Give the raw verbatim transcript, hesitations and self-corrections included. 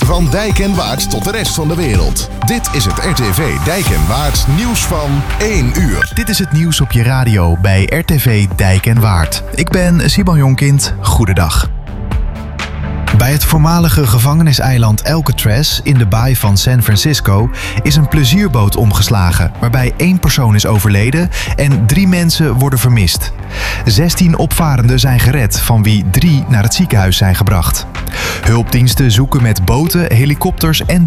Van Dijk en Waard tot de rest van de wereld. Dit is het R T V Dijk en Waard nieuws van één uur. Dit is het nieuws op je radio bij R T V Dijk en Waard. Ik ben Simon Jonkind. Goedendag. Bij het voormalige gevangeniseiland Alcatraz in de baai van San Francisco is een plezierboot omgeslagen, waarbij één persoon is overleden en drie mensen worden vermist. zestien opvarenden zijn gered, van wie drie naar het ziekenhuis zijn gebracht. Hulpdiensten zoeken met boten, helikopters en